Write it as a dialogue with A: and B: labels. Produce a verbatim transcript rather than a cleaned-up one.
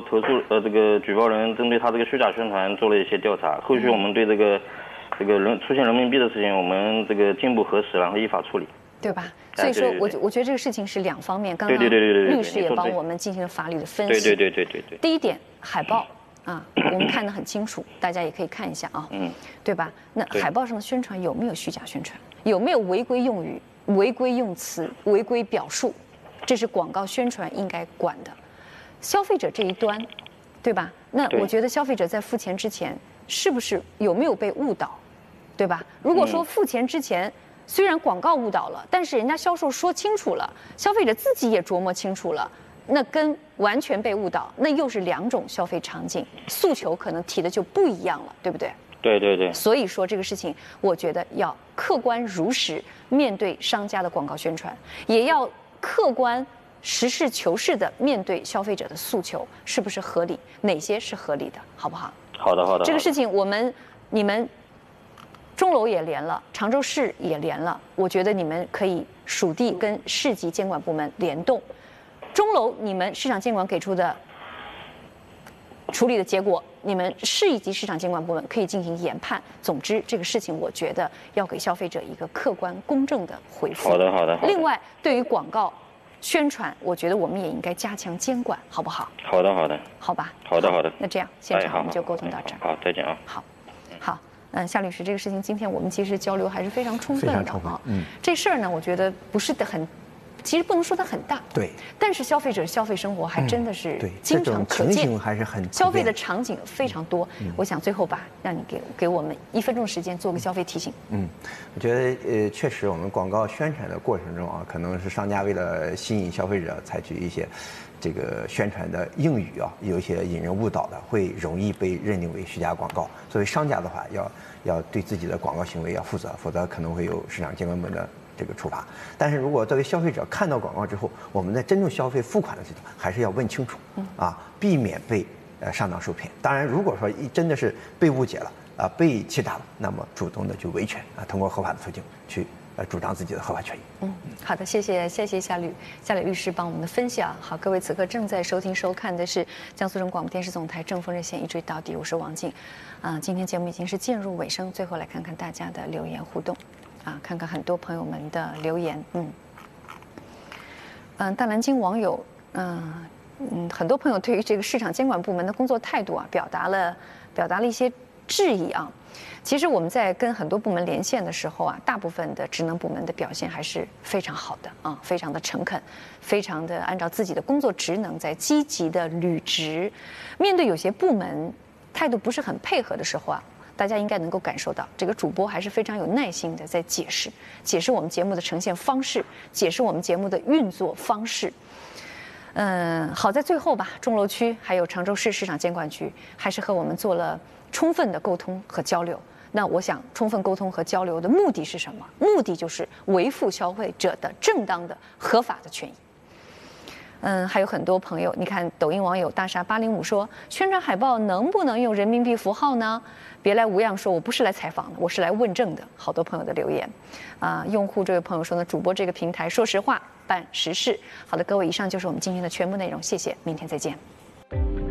A: 投诉呃这个举报人针对他这个虚假宣传做了一些调查，后续我们对这个这个人出现人民币的事情，我们这个进一步核实，然后依法处理。
B: 对吧？所以说我我觉得这个事情是两方面。刚刚律师也帮我们进行了法律的分析。
A: 对对对对对对。
B: 第一点，海报啊，我们看得很清楚，大家也可以看一下啊，嗯，对吧？那海报上的宣传有没有虚假宣传？有没有违规用语、违规用词、违规表述？这是广告宣传应该管的。消费者这一端，对吧？那我觉得消费者在付钱之前，是不是有没有被误导，对吧？如果说付钱之前，虽然广告误导了，但是人家销售说清楚了，消费者自己也琢磨清楚了，那跟完全被误导，那又是两种消费场景，诉求可能提的就不一样了，对不对？
A: 对对对。
B: 所以说这个事情，我觉得要客观如实面对商家的广告宣传，也要客观实事求是的面对消费者的诉求，是不是合理？哪些是合理的，好不好？
A: 好的好的。
B: 这个事情我们你们。钟楼也连了，常州市也连了，我觉得你们可以属地跟市级监管部门联动。钟楼你们市场监管给出的处理的结果，你们市一级市场监管部门可以进行研判。总之，这个事情我觉得要给消费者一个客观公正的回复。
A: 好的好的。
B: 另外，对于广告宣传，我觉得我们也应该加强监管，好不好？
A: 好的好的。
B: 好吧。
A: 好的好的。
B: 那这样，现场我们就沟通到这儿。
A: 好，再见啊。
B: 好，好。嗯，夏律师，这个事情今天我们其实交流还是非常充分的啊。嗯，这事儿呢，我觉得不是的很，其实不能说它很大。
C: 对。
B: 但是消费者消费生活还真的是
C: 对
B: 经常可见，
C: 还是很
B: 消费的场景非常多。我想最后吧，让你给给我们一分钟时间做个消费提醒。
C: 嗯，我觉得呃，确实我们广告宣传的过程中啊，可能是商家为了吸引消费者，采取一些这个宣传的用语啊，有一些引人误导的，会容易被认定为虚假广告。作为商家的话，要要对自己的广告行为要负责，否则可能会有市场监管部门的这个处罚。但是如果作为消费者看到广告之后，我们在真正消费付款的时候，还是要问清楚，啊，避免被呃上当受骗。当然，如果说一真的是被误解了啊，被欺诈了，那么主动的去维权啊，通过合法的途径去呃主张自己的合法权益。
B: 嗯，好的，谢谢谢谢夏律夏律律师帮我们的分析啊。好，各位此刻正在收听收看的是江苏省广播电视总台正风热线一追到底，我是王静。啊，今天节目已经是渐入尾声，最后来看看大家的留言互动，啊，看看很多朋友们的留言，嗯，嗯，大南京网友，嗯嗯，很多朋友对于这个市场监管部门的工作态度啊，表达了表达了一些质疑啊。其实我们在跟很多部门连线的时候啊，大部分的职能部门的表现还是非常好的啊，非常的诚恳，非常的按照自己的工作职能在积极的履职。面对有些部门态度不是很配合的时候啊，大家应该能够感受到，这个主播还是非常有耐心的在解释，解释我们节目的呈现方式，解释我们节目的运作方式。嗯，好在最后吧，钟楼区还有常州市市场监管局还是和我们做了充分的沟通和交流。那我想，充分沟通和交流的目的是什么？目的就是维护消费者的正当的、合法的权益。嗯，还有很多朋友，你看抖音网友大傻八零五说，宣传海报能不能用人民币符号呢？别来无恙说，我不是来采访的，我是来问政的。好多朋友的留言，啊，用户这位朋友说呢，主播这个平台说实话办实事。好的，各位，以上就是我们今天的全部内容，谢谢，明天再见。